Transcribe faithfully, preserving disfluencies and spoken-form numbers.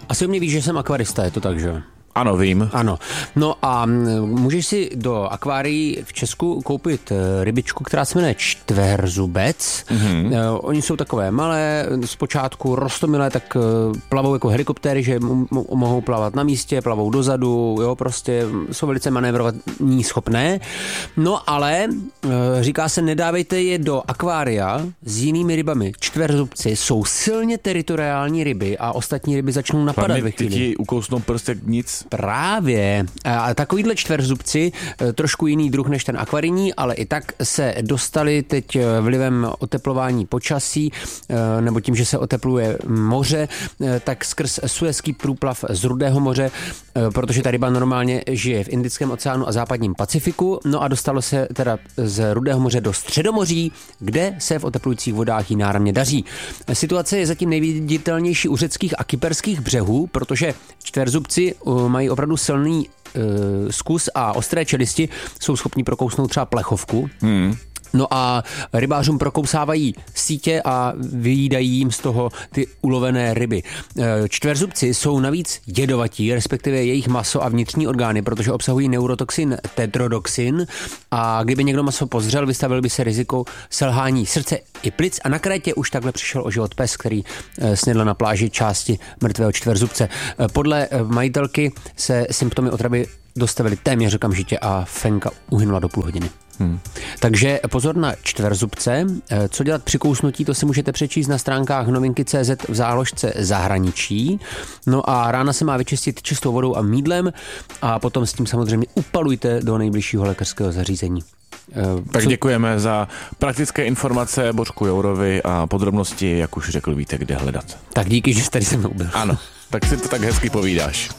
Asi o mě víš, že jsem akvarista, je to tak, že? Ano, vím. Ano. No a můžeš si do akvárií v Česku koupit rybičku, která se jmenuje čtverzubec. Mm-hmm. Oni jsou takové malé, zpočátku roztomilé, tak plavou jako helikoptéry, že mohou plavat na místě, plavou dozadu, jo, prostě jsou velice manévrovaní schopné. No ale říká se, nedávejte je do akvária s jinými rybami. Čtverzubci jsou silně teritoriální ryby a ostatní ryby začnou napadat ve chvíli. Ty ti ukousnou prstek nic. Právě. A takovýhle čtverzubci, trošku jiný druh než ten akvarijní, ale i tak se dostali teď vlivem oteplování počasí, nebo tím, že se otepluje moře, tak skrz Suezský průplav z Rudého moře, protože ta ryba normálně žije v Indickém oceánu a západním Pacifiku, no a dostalo se teda z Rudého moře do Středomoří, kde se v oteplujících vodách jí náramně daří. Situace je zatím nejviditelnější u řeckých a kyperských břehů, protože čtverzubci mají opravdu silný uh, zkus a ostré čelisti, jsou schopni prokousnout třeba plechovku. Hmm. No a rybářům prokousávají sítě a vyjídají jim z toho ty ulovené ryby. Čtverzubci jsou navíc jedovatí, respektive jejich maso a vnitřní orgány, protože obsahují neurotoxin tetrodoxin a kdyby někdo maso pozřel, vystavil by se riziku selhání srdce i plic a na Krétě už takhle přišel o život pes, který snědl na pláži části mrtvého čtverzubce. Podle majitelky se symptomy otravy dostavily téměř okamžitě a Fenka uhynula do půl hodiny. Hmm. Takže pozor na čtverzubce. Co dělat při kousnutí, to si můžete přečíst na stránkách novinky tečka cé zet v záložce zahraničí. No a rána se má vyčistit čistou vodou a mýdlem a potom s tím samozřejmě upalujte do nejbližšího lékařského zařízení. Tak děkujeme za praktické informace Bořku Jourovi a podrobnosti, jak už řekl, víte, kde hledat. Tak díky, že jste tady se mnou byl. Ano, tak si to tak hezky povídáš.